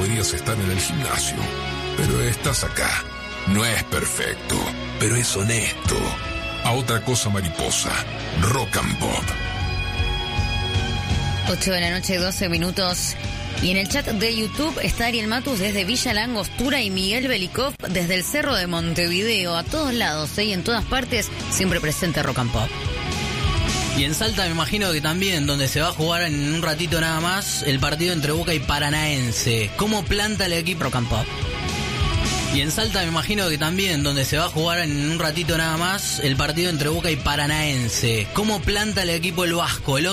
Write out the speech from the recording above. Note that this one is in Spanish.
podrías estar en el gimnasio, pero estás acá. No es perfecto, pero es honesto. A otra cosa, mariposa. Rock and Pop. 8 de la noche, 12 minutos. Y en el chat de YouTube está Ariel Matus desde Villa La Angostura y Miguel Belikov desde el Cerro de Montevideo. A todos lados, y en todas partes, siempre presente Rock and Pop. Y en Salta me imagino que también, donde se va a jugar en un ratito nada más el partido entre Boca y Paranaense. ¿Cómo planta el equipo Rock and Pop? Y en Salta me imagino que también, donde se va a jugar en un ratito nada más el partido entre Boca y Paranaense. ¿Cómo planta el equipo el Vasco?